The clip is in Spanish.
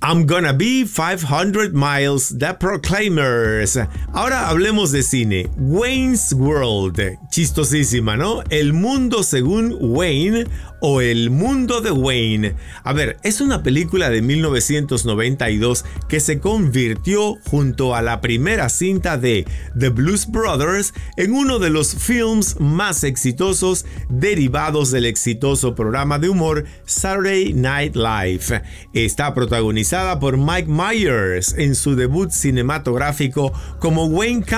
I'm Gonna Be 500 Miles, The Proclaimers. Ahora hablemos de cine. Wayne's World. Chistosísima, ¿no? El mundo según Wayne o El mundo de Wayne. A ver, es una película de 1992 que se convirtió junto a la primera cinta de The Blues Brothers en uno de los films más exitosos derivados del exitoso programa de humor Saturday Night Live. Está protagonizada por Mike Myers en su debut cinematográfico como Wayne